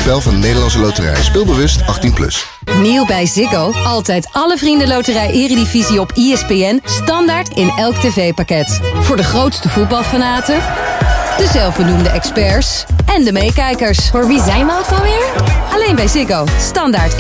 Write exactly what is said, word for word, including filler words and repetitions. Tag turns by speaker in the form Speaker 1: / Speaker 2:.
Speaker 1: spel van de Nederlandse Loterij. Speelbewust achttien plus.
Speaker 2: Nieuw bij Ziggo. Altijd alle vrienden Loterij Eredivisie op I S P N. Standaard in elk tv-pakket. Voor de grootste voetbalfanaten, de zelfbenoemde experts en de meekijkers.
Speaker 3: Voor wie zijn we ook alweer?
Speaker 2: Alleen bij Ziggo. Standaard